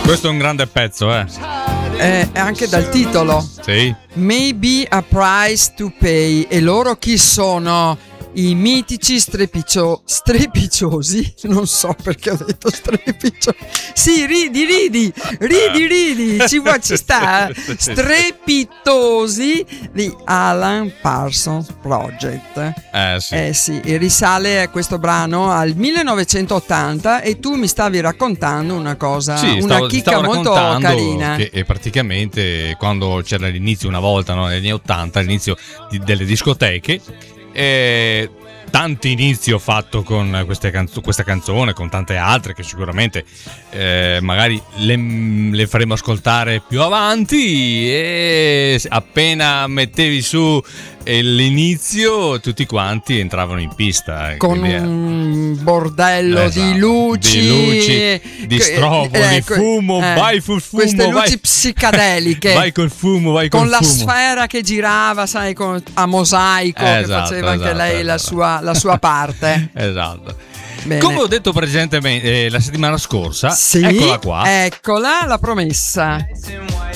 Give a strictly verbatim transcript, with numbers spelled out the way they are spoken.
Questo è un grande pezzo, eh. Eh, anche dal titolo. Sì. Maybe a price to pay. E loro chi sono? I mitici strepicio, strepiciosi, non so perché ho detto strepiciosi. Sì, ridi, ridi, ridi, ridi, ci, vuoi, ci sta. Strepitosi di Alan Parsons Project. Eh sì. Eh sì, e risale a questo brano al millenovecentottanta e tu mi stavi raccontando una cosa, Sì, una stavo, chicca stavo molto raccontando carina. Che è praticamente quando c'era l'inizio una volta, no, negli anni ottanta, l'inizio di, delle discoteche. E tanti inizi ho fatto con queste canzo- questa canzone, con tante altre che sicuramente eh, magari le, le faremo ascoltare più avanti. E appena mettevi su l'inizio, tutti quanti entravano in pista con quindi, un bordello esatto, di luci, di, luci, di stropoli, eh, fumo, eh, vai sul fumo, queste luci vai, psicadeliche, vai col fumo, vai col con la fumo. sfera che girava, sai, con, a mosaico, Esatto, che faceva esatto, anche lei esatto. la sua, la sua parte. Esatto. Bene. Come ho detto precedentemente eh, la settimana scorsa, Sì, eccola qua. Eccola la promessa.